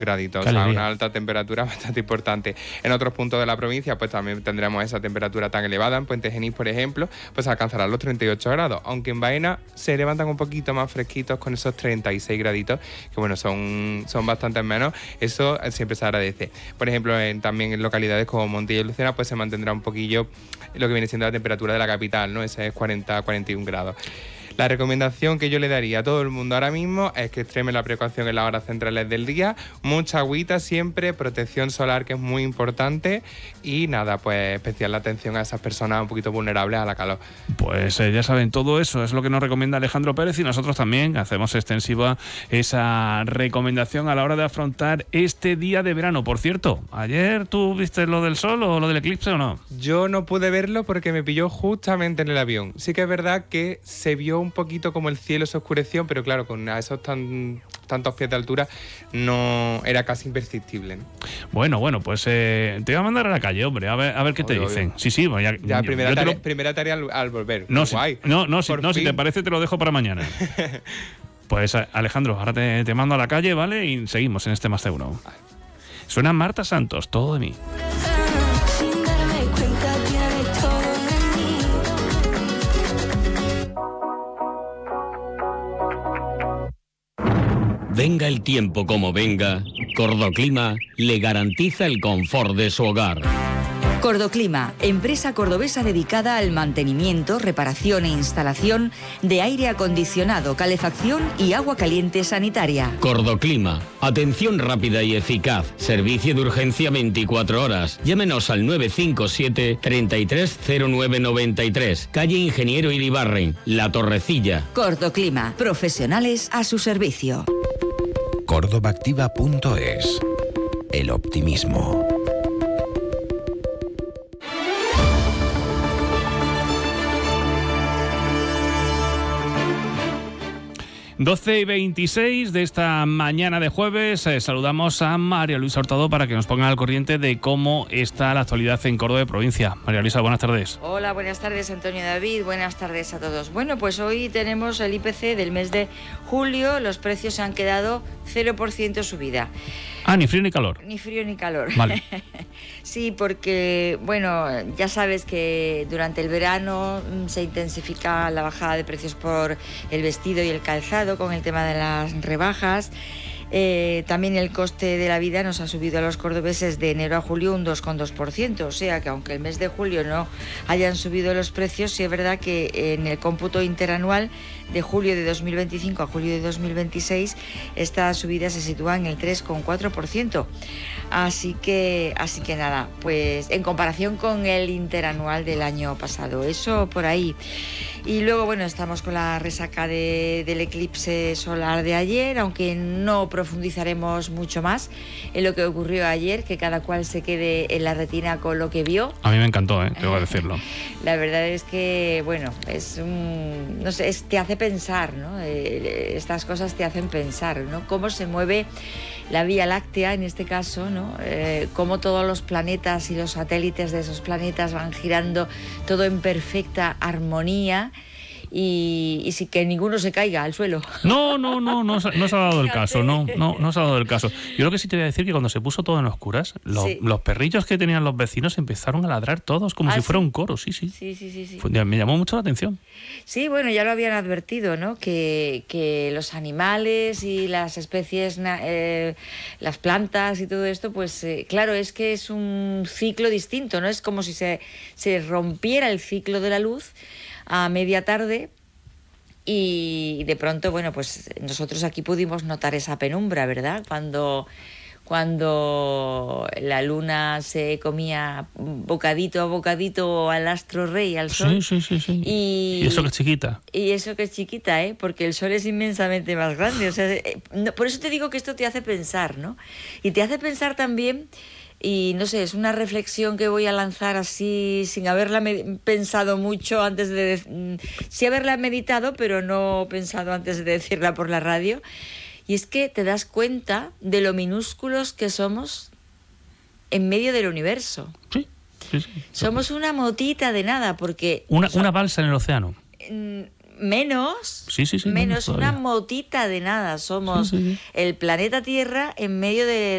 graditos, o sea, una alta temperatura bastante importante. En otros puntos de la provincia, pues también tendremos esa temperatura tan elevada. En Puente Genil, por ejemplo, pues alcanzarán los 38 grados, aunque en Baena se levantan un poquito más fresquitos con esos 36 graditos, que bueno, son bastantes menos. Eso siempre se agradece. Por ejemplo, también en localidades como Montilla y Lucena, pues se mantendrá un poquillo lo que viene siendo la temperatura de la capital, ¿no? Ese es 40-41 grados. La recomendación que yo le daría a todo el mundo ahora mismo es que extreme la precaución en las horas centrales del día, mucha agüita siempre, protección solar, que es muy importante, y nada, pues especial atención a esas personas un poquito vulnerables a la calor. Pues ya saben, todo eso es lo que nos recomienda Alejandro Pérez, y nosotros también hacemos extensiva esa recomendación a la hora de afrontar este día de verano. Por cierto, ¿ayer tú viste lo del sol o lo del eclipse o no? Yo no pude verlo porque me pilló justamente en el avión. Sí que es verdad que se vio un poquito como el cielo se oscureció, pero claro, con esos tantos pies de altura no era casi imperceptible, ¿no? Bueno, pues te voy a mandar a la calle, hombre, a ver qué te dicen. Sí, bueno, ya primera tarea al volver. No, guay. Si te parece te lo dejo para mañana. Pues Alejandro, ahora te mando a la calle, ¿vale? Y seguimos en este Más de Uno. Suena Marta Santos, Todo de mí. Venga el tiempo como venga, Cordoclima le garantiza el confort de su hogar. Cordoclima, empresa cordobesa dedicada al mantenimiento, reparación e instalación de aire acondicionado, calefacción y agua caliente sanitaria. Cordoclima, atención rápida y eficaz, servicio de urgencia 24 horas. Llámenos al 957 330993, calle Ingeniero Iribarren, La Torrecilla. Cordoclima, profesionales a su servicio. Córdobaactiva.es. El optimismo. Doce y 26 de esta mañana de jueves. Saludamos a María Luisa Hurtado para que nos ponga al corriente de cómo está la actualidad en Córdoba de provincia. María Luisa, buenas tardes. Hola, buenas tardes, Antonio David. Buenas tardes a todos. Bueno, pues hoy tenemos el IPC del mes de julio. Los precios han quedado 0% subida. Ni frío ni calor. Ni frío ni calor. Vale. Sí, porque, bueno, ya sabes que durante el verano se intensifica la bajada de precios por el vestido y el calzado con el tema de las rebajas. También el coste de la vida nos ha subido a los cordobeses de enero a julio un 2,2%, o sea que aunque el mes de julio no hayan subido los precios, sí es verdad que en el cómputo interanual de julio de 2025 a julio de 2026 esta subida se sitúa en el 3,4%. Así que nada, pues en comparación con el interanual del año pasado, eso por ahí. Y luego, bueno, estamos con la resaca del eclipse solar de ayer, aunque no profundizaremos mucho más en lo que ocurrió ayer, que cada cual se quede en la retina con lo que vio. A mí me encantó, tengo que decirlo. La verdad es que, bueno, no sé, te hace pensar, ¿no? Estas cosas te hacen pensar, ¿no? Cómo se mueve la Vía Láctea, en este caso, ¿no? Cómo todos los planetas y los satélites de esos planetas van girando todo en perfecta armonía. Y sin que ninguno se caiga al suelo. No se ha dado el caso, no se ha dado el caso. Yo lo que sí te voy a decir que cuando se puso todo en oscuras, los perrillos que tenían los vecinos empezaron a ladrar todos como si fuera un coro, sí. Me llamó mucho la atención. Sí, bueno, ya lo habían advertido, ¿no? Que los animales y las especies, las plantas y todo esto, pues claro, es que es un ciclo distinto, ¿no? Es como si se rompiera el ciclo de la luz a media tarde y de pronto, bueno, pues nosotros aquí pudimos notar esa penumbra, ¿verdad? Cuando la luna se comía bocadito a bocadito al astro rey, al sol. Sí. Y eso que es chiquita. Y eso que es chiquita, porque el sol es inmensamente más grande. O sea, por eso te digo que esto te hace pensar, ¿no? Y te hace pensar también. Y no sé, es una reflexión que voy a lanzar así sin haberla pensado mucho antes de... Sí haberla meditado, pero no pensado antes de decirla por la radio. Y es que te das cuenta de lo minúsculos que somos en medio del universo. Sí. Somos una motita de nada, porque... Una balsa en el océano. Menos, sí, menos una motita de nada. Somos el planeta Tierra en medio de